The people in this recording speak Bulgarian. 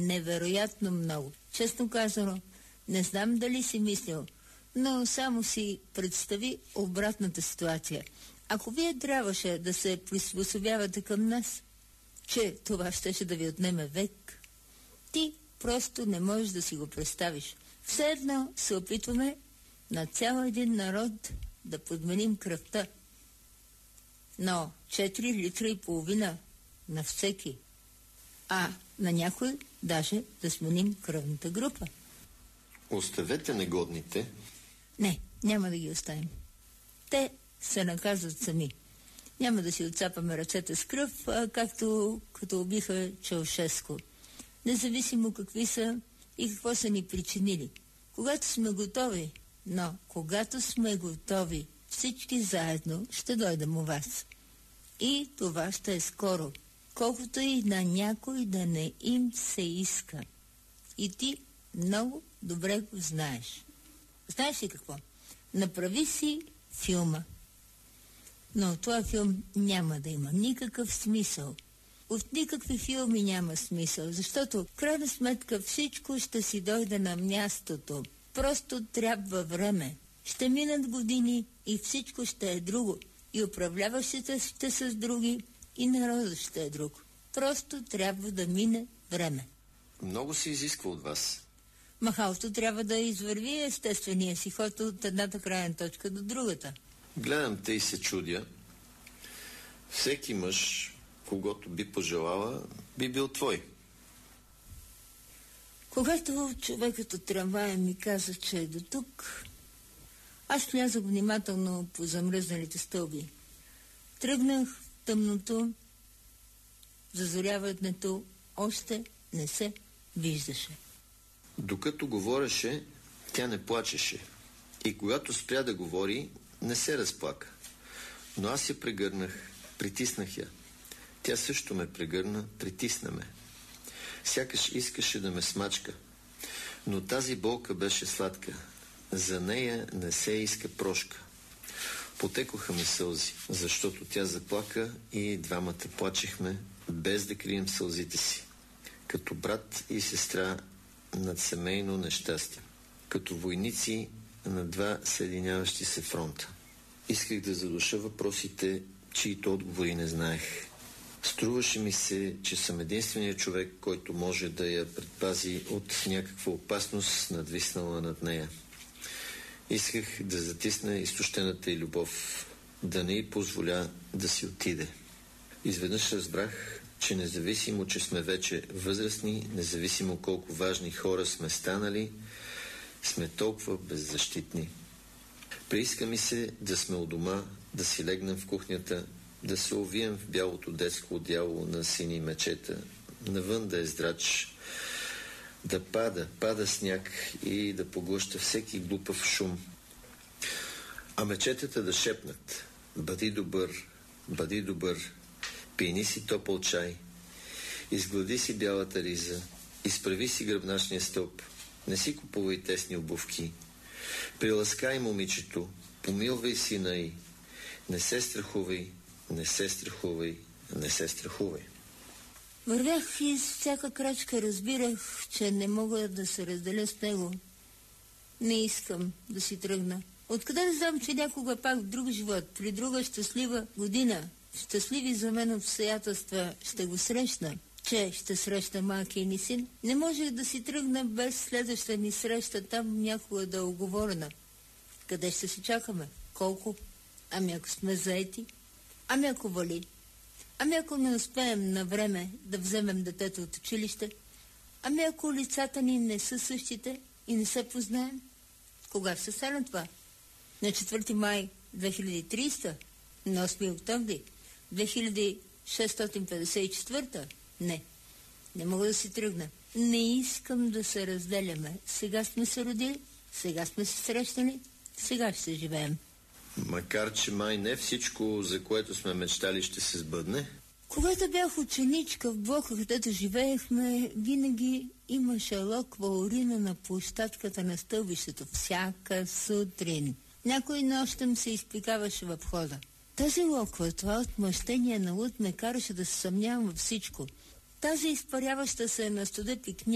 невероятно много. Честно казано, не знам дали си мислил, но само си представи обратната ситуация. Ако вие трябваше да се приспособявате към нас, че това щеше да ви отнеме век, ти просто не можеш да си го представиш. Все едно се опитваме на цял един народ да подменим кръвта. Но 4 литра и половина на всеки. А на някой даже да сменим кръвната група. Оставете негодните. Не, няма да ги оставим. Те се наказват сами. Няма да си отцапаме ръцете с кръв, както като убиха Чаушеско. Независимо какви са и какво са ни причинили. Когато сме готови, но когато сме готови, всички заедно ще дойдем у вас. И това ще е скоро, колкото и на някой да не им се иска. И ти много добре го знаеш. Знаеш ли какво? Направи си филма. Но този филм няма да има никакъв смисъл. От никакви филми няма смисъл, защото в крайна сметка всичко ще си дойде на мястото. Просто трябва време. Ще минат години и всичко ще е друго. И управляващите ще са с други, и народът ще е друг. Просто трябва да мине време. Много се изисква от вас. Махалото трябва да извърви естествения си ход от едната крайна точка до другата. Гледам те и се чудя. Всеки мъж, когото би пожелала, би бил твой. Когато човекът от трамвая ми каза, че е до тук, аз влязах внимателно по замръзналите стълби. Тръгнах в тъмното, зазоряването още не се виждаше. Докато говореше, тя не плачеше. И когато спря да говори, не се разплака. Но аз я прегърнах, притиснах я. Тя също ме прегърна, притисна ме. Сякаш искаше да ме смачка. Но тази болка беше сладка. За нея не се иска прошка. Потекоха ми сълзи, защото тя заплака и двамата плачехме, без да крием сълзите си. Като брат и сестра над семейно нещастие. Като войници на два съединяващи се фронта. Исках да задуша въпросите, чието отговори не знаех. Струваше ми се, че съм единственият човек, който може да я предпази от някаква опасност, надвиснала над нея. Исках да затисна изтощената й любов, да не й позволя да си отиде. Изведнъж разбрах, че независимо, че сме вече възрастни, независимо колко важни хора сме станали, сме толкова беззащитни. Прииска ми се да сме у дома, да си легнем в кухнята, да се увием в бялото детско одеяло на сини мечета, навън да е здрач, да пада сняг и да поглъща всеки глупав шум. А мечетата да шепнат: бъди добър, пийни си топъл чай, изглади си бялата риза, изправи си гръбначния стълб, не си купувай тесни обувки, приласкай момичето, помилвай сина й, не се страхувай. Вървях и с всяка крачка разбирах, че не мога да се разделя с него. Не искам да си тръгна. Откъде да знам, че някога пак в друг живот, при друга щастлива година, щастливи за мен обстоятелства, ще го срещна, че ще срещна малкия ни син? Не можех да си тръгна без следваща ни среща там някога да е уговорена. Къде ще се чакаме? Колко? Ами ако сме заети? Ами ако вали? Ами ако не успеем на време да вземем детето от училище? Ами ако лицата ни не са същите и не се познаем? Кога ще стане това? На 4 май 2300? На 8 октомври 2654? Не мога да си тръгна. Не искам да се разделяме. Сега сме се родили, сега сме се срещали, сега ще живеем. Макар че май не всичко, за което сме мечтали, ще се сбъдне. Когато бях ученичка в блока, където живеехме, винаги имаше локва урина на площадката на стълбището. Всяка сутрин. Някой нощем се изпикаваше в входа. Тази локва, това отмъщение на луд ме караше да се съмнявам във всичко. Тази изпаряваща се на студа пикня